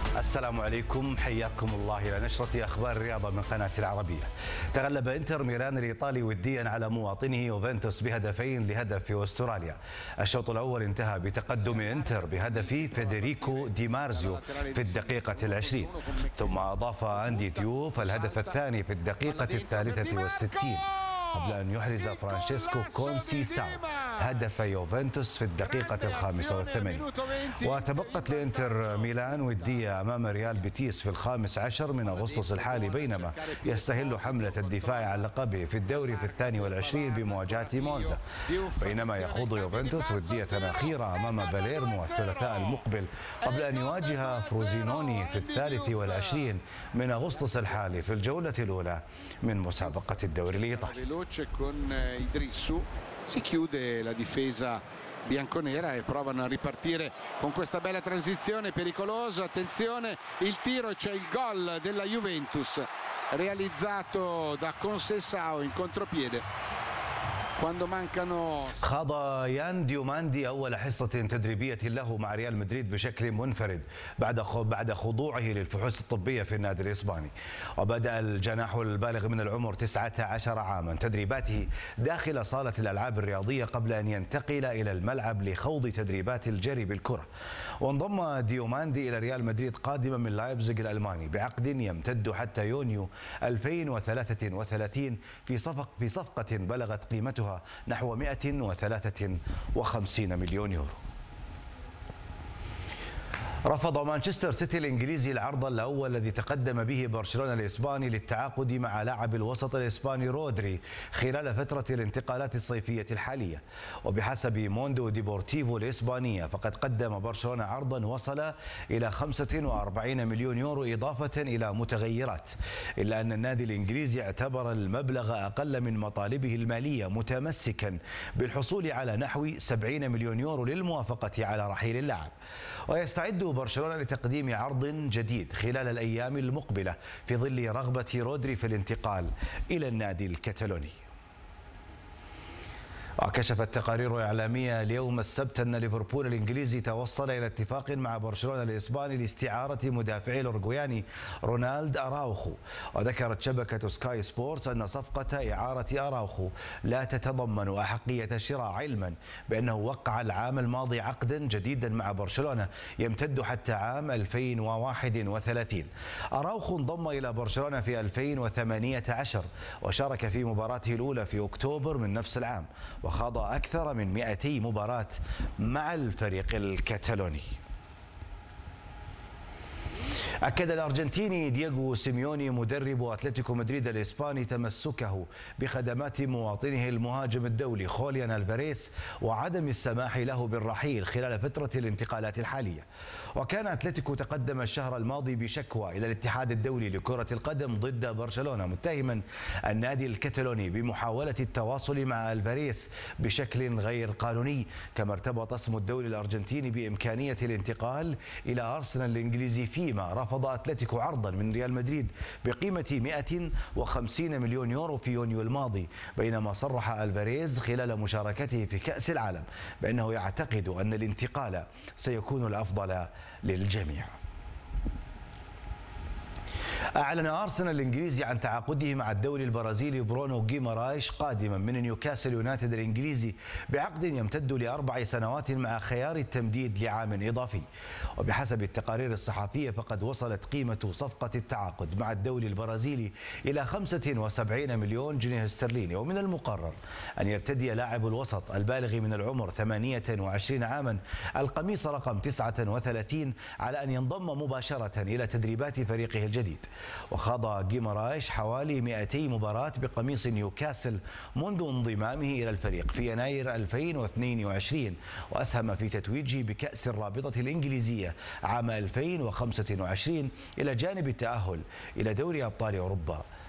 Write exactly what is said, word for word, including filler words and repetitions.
السلام عليكم، حياكم الله إلى نشرة أخبار الرياضة من قناة العربية. تغلب إنتر ميلان الإيطالي وديا على مواطنه يوفنتوس بهدفين لهدف في أستراليا. الشوط الأول انتهى بتقدم إنتر بهدف فيدريكو دي مارزيو في الدقيقة العشرين، ثم أضاف أندي تيوف الهدف الثاني في الدقيقة الثالثة والستين قبل أن يحرز فرانشيسكو كونسيساو هدف يوفنتوس في الدقيقة الخامسة والثمانين. وتبقت لإنتر ميلان ودية أمام ريال بيتيس في الخامس عشر من أغسطس الحالي، بينما يستهل حملة الدفاع عن لقبه في الدوري في الثاني والعشرين بمواجهة مونزا، بينما يخوض يوفنتوس ودية أخيرة أمام باليرمو الثلاثاء المقبل قبل أن يواجه فروزينوني في الثالث والعشرين من أغسطس الحالي في الجولة الأولى من مسابقة الدوري الإيطالي. Si chiude la difesa bianconera e provano a ripartire con questa bella transizione pericolosa. Attenzione, il tiro, c'è il gol della Juventus realizzato da Conceição in contropiede. quando mancano. خاض يان ديوماندي أول حصة تدريبية له مع ريال مدريد بشكل منفرد بعد بعد خضوعه للفحوص الطبية في النادي الإسباني. وبدأ الجناح البالغ من العمر تسعة عشر عاما تدريباته داخل صالة الألعاب الرياضية قبل أن ينتقل إلى الملعب لخوض تدريبات الجري بالكرة. وانضم ديوماندي إلى ريال مدريد قادما من لايبزيغ الألماني بعقد يمتد حتى يونيو ألفين وثلاثة وثلاثين في صفق في صفقة بلغت قيمتها نحو مئة وثلاثة وخمسين مليون يورو. رفض مانشستر سيتي الإنجليزي العرض الأول الذي تقدم به برشلونة الإسباني للتعاقد مع لاعب الوسط الإسباني رودري خلال فترة الانتقالات الصيفية الحالية. وبحسب موندو ديبورتيفو الإسبانية فقد قدم برشلونة عرضا وصل إلى خمسة وأربعين مليون يورو إضافة إلى متغيرات، إلا أن النادي الإنجليزي اعتبر المبلغ أقل من مطالبه المالية، متمسكا بالحصول على نحو سبعين مليون يورو للموافقة على رحيل اللاعب. ويستعد برشلونة لتقديم عرض جديد خلال الأيام المقبلة في ظل رغبة رودري في الانتقال إلى النادي الكتالوني. وكشفت تقارير إعلامية اليوم السبت أن ليفربول الإنجليزي توصل إلى اتفاق مع برشلونة الإسباني لاستعارة مدافعي الأورجواني رونالد أراوخو. وذكرت شبكة سكاي سبورتس أن صفقة إعارة أراوخو لا تتضمن أحقية الشراء، علما بأنه وقع العام الماضي عقدا جديدا مع برشلونة يمتد حتى عام ألفين وواحد وثلاثين. أراوخو انضم إلى برشلونة في ألفين وثمانية عشر وشارك في مباراته الأولى في أكتوبر من نفس العام، وخاض أكثر من مئتي مباراة مع الفريق الكتالوني. أكد الأرجنتيني دييغو سيميوني مدرب أتلتيكو مدريد الإسباني تمسكه بخدمات مواطنه المهاجم الدولي خوليان ألفاريز وعدم السماح له بالرحيل خلال فترة الانتقالات الحالية. وكان أتلتيكو تقدم الشهر الماضي بشكوى إلى الاتحاد الدولي لكرة القدم ضد برشلونة، متهما النادي الكتالوني بمحاولة التواصل مع ألفاريز بشكل غير قانوني. كما ارتبط اسم الدولي الأرجنتيني بإمكانية الانتقال إلى أرسنال الإنجليزي، فيما رفض أتلتيكو عرضا من ريال مدريد بقيمة مئة وخمسين مليون يورو في يونيو الماضي، بينما صرح ألفاريز خلال مشاركته في كأس العالم بأنه يعتقد أن الانتقال سيكون الأفضل للجميع. أعلن أرسنال الإنجليزي عن تعاقده مع الدولي البرازيلي برونو غيمارايش قادما من نيوكاسل يونايتد الإنجليزي بعقد يمتد لأربع سنوات مع خيار التمديد لعام إضافي. وبحسب التقارير الصحفية فقد وصلت قيمة صفقة التعاقد مع الدولي البرازيلي إلى خمسة وسبعين مليون جنيه استرليني. ومن المقرر أن يرتدي لاعب الوسط البالغ من العمر ثمانية وعشرين عاما القميص رقم تسعة وثلاثين على أن ينضم مباشرة إلى تدريبات فريقه الجديد. وخاض غيمارايش حوالي مئتي مباراة بقميص نيوكاسل منذ انضمامه إلى الفريق في يناير ألفين واثنين وعشرين، وأسهم في تتويجه بكأس الرابطة الإنجليزية عام ألفين وخمسة وعشرين إلى جانب التأهل إلى دوري أبطال أوروبا